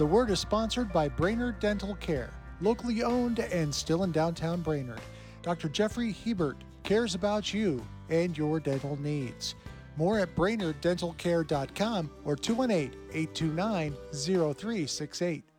The Word is sponsored by Brainerd Dental Care, locally owned and still in downtown Brainerd. Dr. Jeffrey Hebert cares about you and your dental needs. More at BrainerdDentalCare.com or 218-829-0368.